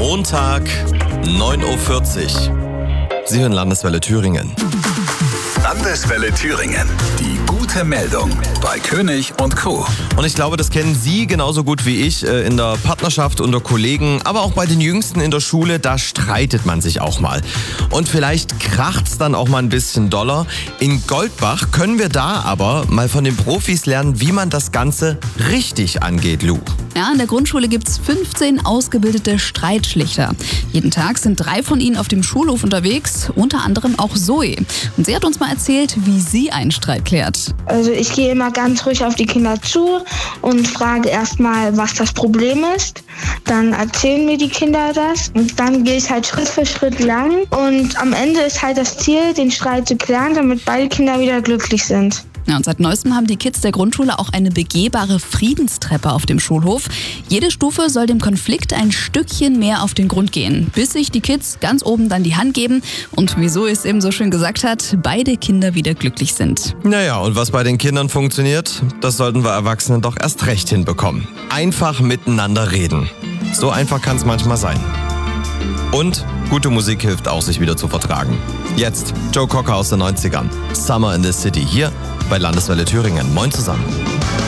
Montag, 9:40 Uhr. Sie hören Landeswelle Thüringen. Landeswelle Thüringen. Die gute Meldung bei König und Co. Und ich glaube, das kennen Sie genauso gut wie ich in der Partnerschaft, unter Kollegen, aber auch bei den Jüngsten in der Schule, da streitet man sich auch mal. Und vielleicht kracht's dann auch mal ein bisschen doller. In Goldbach können wir da aber mal von den Profis lernen, wie man das Ganze richtig angeht, Lou. Ja, in der Grundschule gibt's 15 ausgebildete Streitschlichter. Jeden Tag sind 3 von ihnen auf dem Schulhof unterwegs, unter anderem auch Zoe. Und sie hat uns mal erzählt, wie sie einen Streit klärt. Also ich gehe immer ganz ruhig auf die Kinder zu und frage erstmal, was das Problem ist. Dann erzählen mir die Kinder das und dann gehe ich halt Schritt für Schritt lang. Und am Ende ist halt das Ziel, den Streit zu klären, damit beide Kinder wieder glücklich sind. Ja, und seit neuestem haben die Kids der Grundschule auch eine begehbare Friedenstreppe auf dem Schulhof. Jede Stufe soll dem Konflikt ein Stückchen mehr auf den Grund gehen, bis sich die Kids ganz oben dann die Hand geben und, wie Zoe es eben so schön gesagt hat, beide Kinder wieder glücklich sind. Naja, und was bei den Kindern funktioniert, das sollten wir Erwachsenen doch erst recht hinbekommen. Einfach miteinander reden. So einfach kann es manchmal sein. Und gute Musik hilft auch, sich wieder zu vertragen. Jetzt Joe Cocker aus den 90ern. Summer in the City hier bei Landeswelle Thüringen. Moin zusammen.